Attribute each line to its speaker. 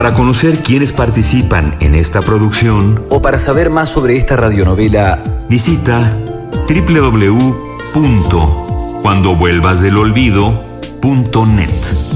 Speaker 1: Para conocer quiénes participan en esta producción
Speaker 2: o para saber más sobre esta radionovela,
Speaker 1: visita www.cuandovuelvasdelolvido.net.